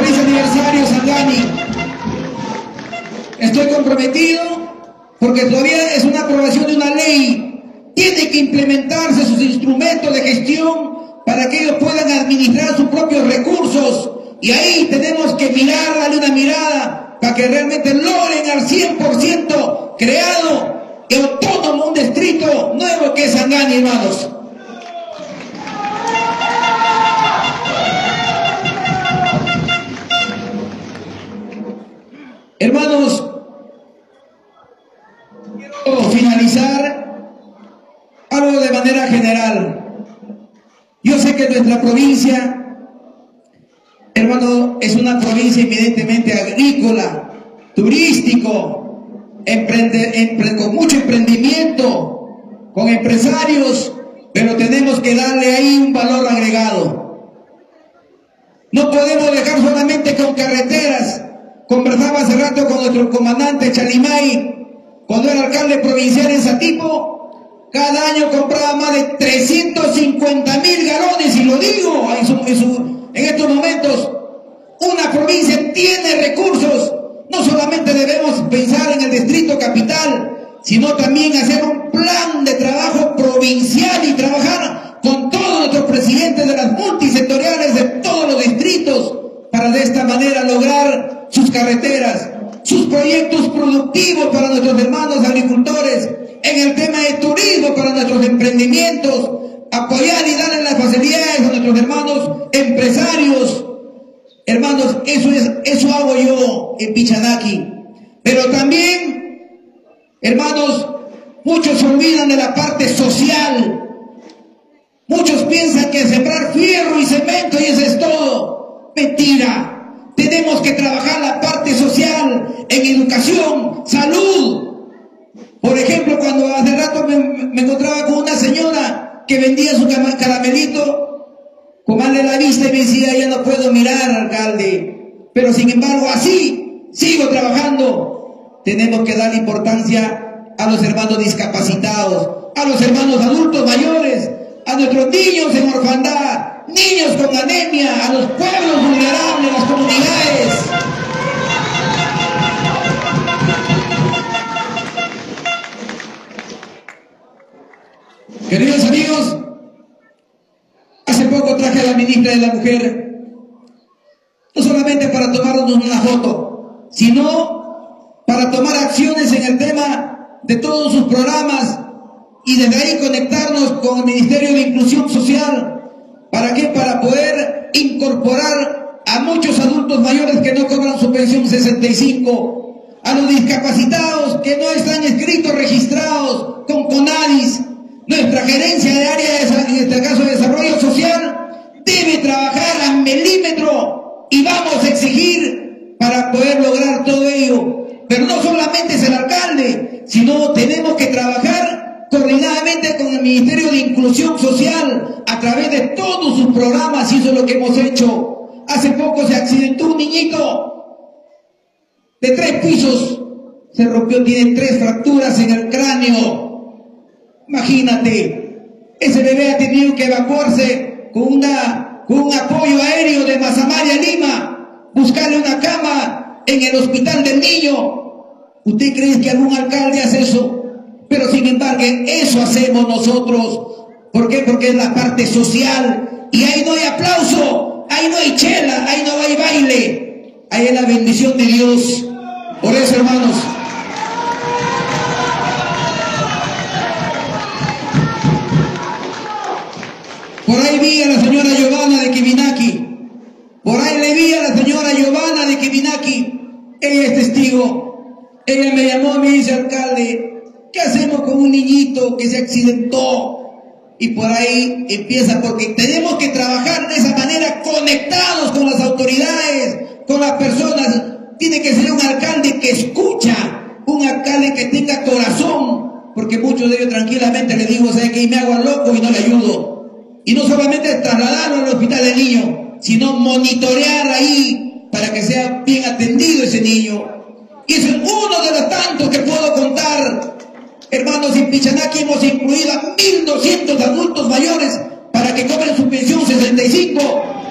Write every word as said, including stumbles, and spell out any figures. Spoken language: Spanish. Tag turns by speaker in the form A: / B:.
A: Feliz aniversario, Sangani. Estoy comprometido porque todavía es una aprobación de una ley. Tiene que implementarse sus instrumentos de gestión para que ellos puedan administrar sus propios recursos. Y ahí tenemos que mirar, darle una mirada para que realmente logren al cien por ciento creado y autónomo un distrito nuevo que es Sangani, hermanos. Hermanos, quiero finalizar algo de manera general. Yo sé que nuestra provincia, hermano, es una provincia evidentemente agrícola, turístico, emprende, empre, con mucho emprendimiento, con empresarios, pero tenemos que darle ahí un valor agregado. No podemos dejar solamente con carreteras. Conversaba hace rato con nuestro comandante Chalimay, cuando era alcalde provincial en Satipo, cada año compraba más de trescientos cincuenta mil galones, y lo digo en, su, en, su, en estos momentos, una provincia tiene recursos. No solamente debemos pensar en el distrito capital, sino también hacer un plan de trabajo provincial y trabajar con todos nuestros presidentes de las multisectoriales de todos los distritos, para de esta manera lograr sus carreteras, sus proyectos productivos para nuestros hermanos agricultores, en el tema de turismo para nuestros emprendimientos, apoyar y darle las facilidades a nuestros hermanos empresarios. Hermanos, eso es, eso hago yo en Pichanaki. Pero también, hermanos, muchos se olvidan de la parte social. Muchos piensan que sembrar fierro y cemento y eso es todo. Mentira. Tenemos que trabajar la parte social en educación, salud. Por ejemplo, cuando hace rato me, me encontraba con una señora que vendía su caramelito, con mal de la vista, y me decía: ya no puedo mirar, alcalde. Pero sin embargo, así sigo trabajando. Tenemos que darle importancia a los hermanos discapacitados, a los hermanos adultos mayores, a nuestros niños en orfandad, niños con anemia, a los pueblos vulnerables, las comunidades. Queridos amigos, hace poco traje a la ministra de la Mujer, no solamente para tomarnos una foto, sino para tomar acciones en el tema de todos sus programas y desde ahí conectarnos con el Ministerio de Inclusión Social. ¿Para qué? Para poder incorporar a muchos adultos mayores que no cobran su pensión sesenta y cinco, a los discapacitados que no están inscritos, registrados con CONADIS. Nuestra gerencia de área, de, en este caso de desarrollo social, debe trabajar a milímetro y vamos a exigir para poder lograr todo ello. Pero no solamente es el alcalde, sino tenemos que trabajar coordinadamente con el Ministerio de Inclusión Social a través de todos sus programas, y eso es lo que hemos hecho. Hace poco se accidentó un niñito de tres pisos, se rompió, tiene tres fracturas en el cráneo. Imagínate, ese bebé ha tenido que evacuarse con, una, con un apoyo aéreo de Mazamaya a Lima, buscarle una cama en el hospital del niño. ¿Usted cree que algún alcalde hace eso? Pero sin embargo, eso hacemos nosotros. ¿Por qué? Porque es la parte social. Y ahí no hay aplauso, ahí no hay chela, ahí no hay baile. Ahí es la bendición de Dios. Por eso, hermanos, por ahí vi a la señora Giovanna de Quiminaqui. Por ahí le vi a la señora Giovanna de Quiminaqui. Ella es testigo. Ella me llamó y me dice: alcalde, ¿qué hacemos con un niñito que se accidentó? Y por ahí empieza, porque tenemos que trabajar de esa manera, conectados con las autoridades, con las personas. Tiene que ser un alcalde que escucha, un alcalde que tenga corazón, porque muchos de ellos tranquilamente le digo: ¿sabe qué? Me hago al loco y no le ayudo. Y no solamente trasladarlo al hospital del niño, sino monitorear ahí para que sea bien atendido ese niño. Y ese es uno de los tantos que puedo contar. Hermanos, en Pichanaki hemos incluido a mil doscientos adultos mayores para que cobren su pensión sesenta y cinco.